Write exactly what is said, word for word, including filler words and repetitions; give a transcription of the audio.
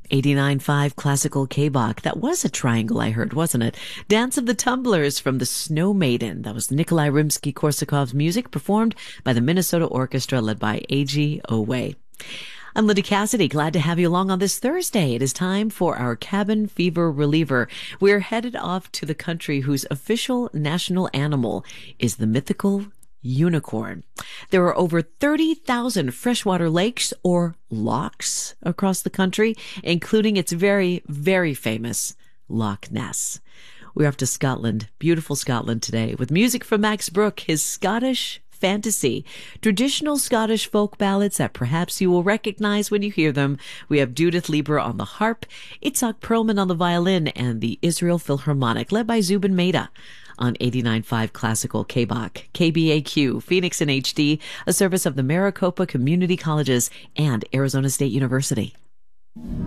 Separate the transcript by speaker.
Speaker 1: eighty-nine point five Classical K-Bach. That was a triangle, I heard, wasn't it? Dance of the Tumblers from the Snow Maiden. That was Nikolai Rimsky-Korsakov's music performed by the Minnesota Orchestra led by A G Owe. I'm Linda Cassidy. Glad to have you along on this Thursday. It is time for our cabin fever reliever. We're headed off to the country whose official national animal is the mythical unicorn. There are over thirty thousand freshwater lakes or lochs across the country, including its very, very famous Loch Ness. We're off to Scotland, beautiful Scotland today, with music from Max Brooke, his Scottish Fantasy, traditional Scottish folk ballads that perhaps you will recognize when you hear them. We have Judith Lieber on the harp, Itzhak Perlman on the violin, and the Israel Philharmonic, led by Zubin Mehta, on eighty-nine point five Classical K-Bach, K B A Q, Phoenix in H D, a service of the Maricopa Community Colleges and Arizona State University.